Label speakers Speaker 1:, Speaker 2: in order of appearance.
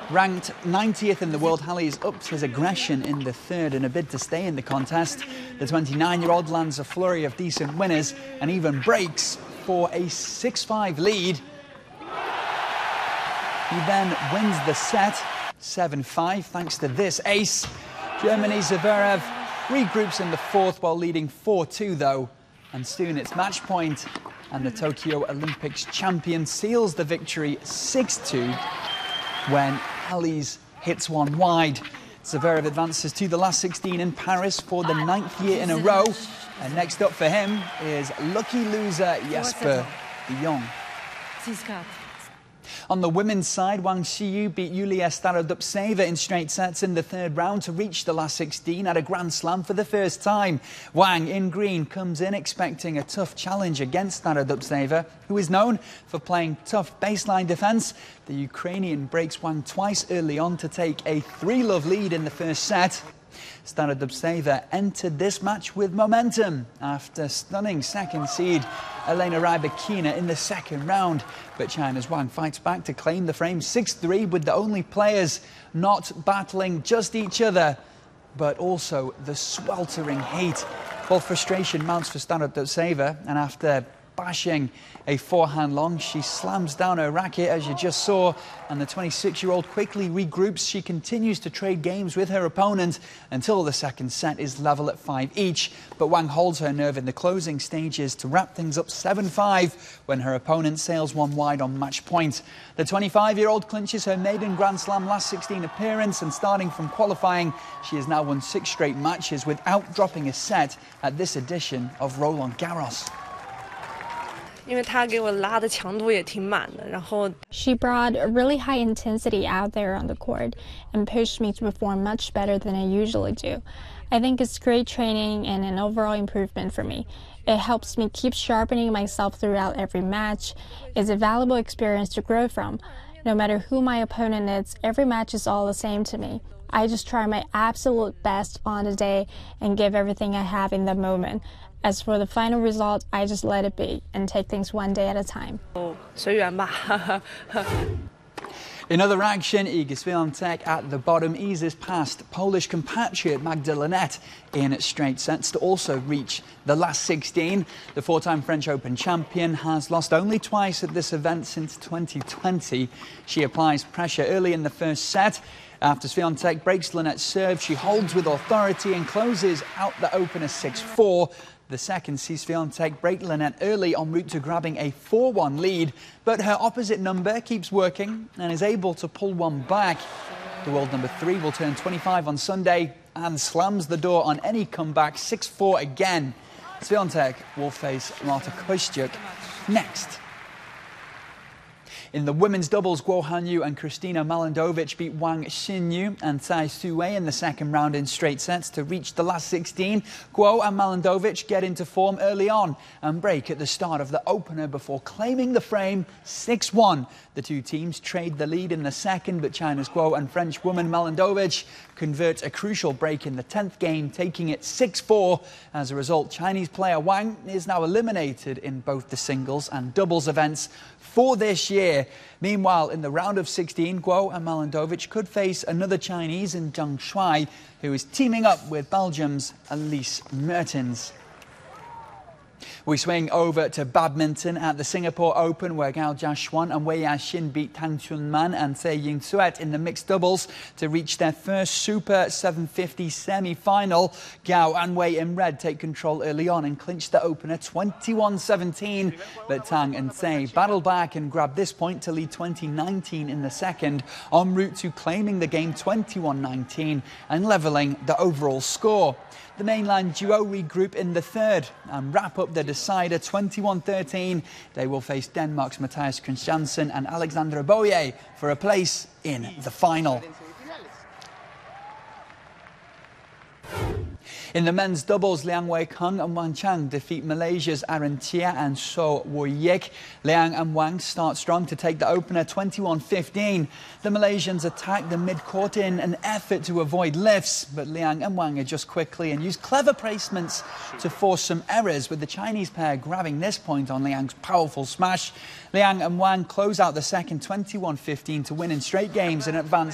Speaker 1: Ranked 90th in the world, Halys ups his aggression in the third in a bid to stay in the contest. The 29-year-old lands a flurry of decent winners and even breaks for a 6-5 lead. He then wins the set 7-5 thanks to this ace. Germany's Zverev regroups in the fourth while leading 4-2 though. And soon it's match point and the Tokyo Olympics champion seals the victory 6-2 when Halys hits one wide. Zverev advances to the last 16 in Paris for the 9th year in a row. And next up for him is lucky loser Jesper de Jong. On the women's side, Wang Xiyu beat Yulia Starodubtseva in straight sets in the third round to reach the last 16 at a Grand Slam for the first time. Wang, in green, comes in expecting a tough challenge against Starodubtseva, who is known for playing tough baseline defence. The Ukrainian breaks Wang twice early on to take a 3-love lead in the first set. Starodubtseva entered this match with momentum after stunning second seed Elena Rybakina in the second round. But China's Wang fights back to claim the frame 6-3 with the only players not battling just each other, but also the sweltering heat. Well, frustration mounts for Starodubtseva, and after bashing a forehand long, she slams down her racket, as you just saw, and the 26-year-old quickly regroups. She continues to trade games with her opponent until the second set is level at 5 each. But Wang holds her nerve in the closing stages to wrap things up 7-5 when her opponent sails one wide on match point. The 25-year-old clinches her maiden Grand Slam last 16 appearance, and starting from qualifying, she has now won 6 straight matches without dropping a set at this edition of Roland Garros.
Speaker 2: She brought a really high intensity out there on the court and pushed me to perform much better than I usually do. I think it's great training and an overall improvement for me. It helps me keep sharpening myself throughout every match. It's a valuable experience to grow from. No matter who my opponent is, every match is all the same to me. I just try my absolute best on the day and give everything I have in the moment. As for the final result, I just let it be and take things one day at a time.
Speaker 1: In other action, Iga Swiatek at the bottom eases past Polish compatriot Magda Linette in straight sets to also reach the last 16. The 4-time French Open champion has lost only twice at this event since 2020. She applies pressure early in the first set. After Swiatek breaks Linette's serve, she holds with authority and closes out the opener 6-4. The second sees Swiatek break Linette early en route to grabbing a 4-1 lead, but her opposite number keeps working and is able to pull one back. The world number 3 will turn 25 on Sunday and slams the door on any comeback 6-4 again. Swiatek will face Marta Kostyuk next. In the women's doubles, Guo Hanyu and Kristina Mladenovic beat Wang Xinyu and Tsai Su-wei in the second round in straight sets to reach the last 16. Guo and Mladenovic get into form early on and break at the start of the opener before claiming the frame 6-1. The two teams trade the lead in the second, but China's Guo and French woman Mladenovic convert a crucial break in the 10th game, taking it 6-4. As a result, Chinese player Wang is now eliminated in both the singles and doubles events for this year. Meanwhile, in the round of 16, Guo and Mladenovic could face another Chinese in Zhang Shuai, who is teaming up with Belgium's Elise Mertens. We swing over to badminton at the Singapore Open, where Gao Jiaxuan and Wei Yaxin beat Tang Chunman and Tsai Ying-Suet in the mixed doubles to reach their first Super 750 semi-final. Gao and Wei in red take control early on and clinch the opener 21-17. But Tang and Tsai battle back and grab this point to lead 20-19 in the second, en route to claiming the game 21-19 and levelling the overall score. The mainland duo regroup in the third and wrap up the decider 21-13. They will face Denmark's Mathias Christiansen and Alexandre Boyer for a place in the final. In the men's doubles, Liang Weikeng and Wang Chang defeat Malaysia's Aaron Tia and So Woo-yik. Liang and Wang start strong to take the opener 21-15. The Malaysians attack the mid-court in an effort to avoid lifts, but Liang and Wang adjust quickly and use clever placements to force some errors, with the Chinese pair grabbing this point on Liang's powerful smash. Liang and Wang close out the second 21-15 to win in straight games and advance